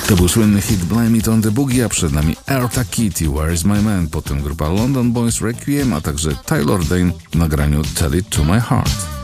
To był słynny hit Blame It on the Boogie, a przed nami Eartha Kitt, Where is my man, potem grupa London Boys Requiem, a także Taylor Dayne w nagraniu Tell It to My Heart.